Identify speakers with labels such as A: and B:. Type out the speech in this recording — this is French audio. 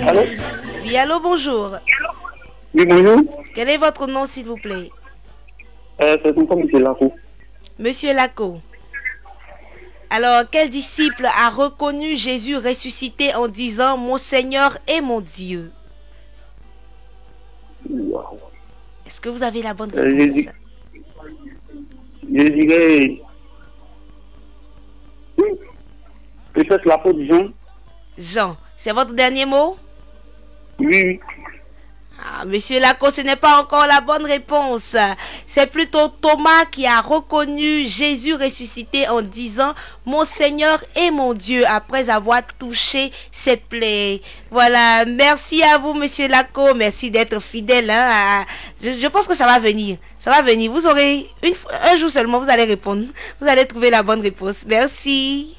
A: Allô?
B: Oui, allô, bonjour.
A: Oui, bonjour.
B: Quel est votre nom, s'il vous plaît?
A: C'est ton nom, monsieur Lafou.
B: Monsieur Laco. Alors, quel disciple a reconnu Jésus ressuscité en disant mon Seigneur et mon Dieu? Est-ce que vous avez la bonne réponse?
A: Je dirais peut-être l'apôtre Jean.
B: Jean, c'est votre dernier mot?
A: Oui, oui.
B: Ah, monsieur Laco, ce n'est pas encore la bonne réponse. C'est plutôt Thomas qui a reconnu Jésus ressuscité en disant mon Seigneur et mon Dieu après avoir touché ses plaies. Voilà, merci à vous, monsieur Laco. Merci d'être fidèle. Hein, je pense que ça va venir. Ça va venir. Vous aurez un jour seulement, vous allez répondre. Vous allez trouver la bonne réponse. Merci.